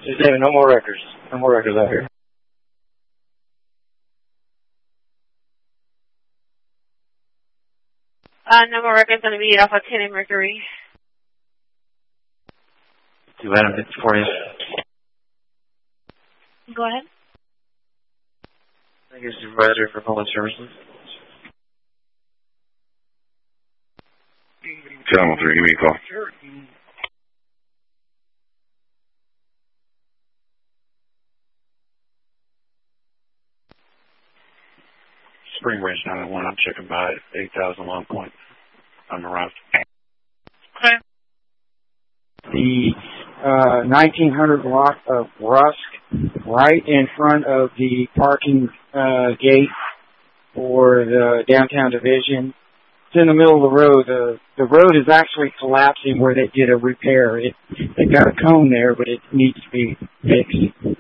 Just David, no more records. No more records out here. No more records going to be off of 10 and Mercury. Do Adam hit for you? Go ahead. Thank you, Supervisor for Public Services. Channel 3, give me a call. Spring Ridge 901, I'm checking by 8,000 Long Point. I'm arrived. Okay. The 1900 block of Rusk, right in front of the parking gate for the downtown division. It's in the middle of the road. The road is actually collapsing where they did a repair. They got a cone there, but it needs to be fixed.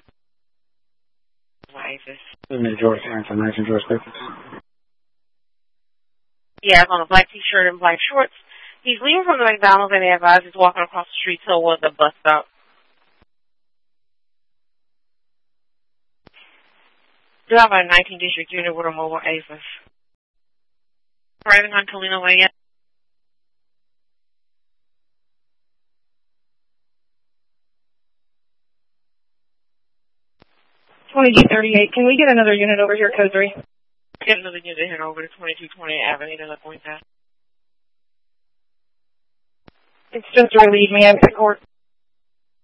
George information, George Pickens. Yeah, on a black t-shirt and black shorts. He's leaving from the McDonald's and they advise he's walking across the street toward the bus stop. Do have a 19th District unit with a mobile AFIS. Arriving on Toledo Way yet? $22.38. Can we get another unit over here, code 3? Get another unit here over to 2220 Avenue to point that. It's just relieved me. I'm at court.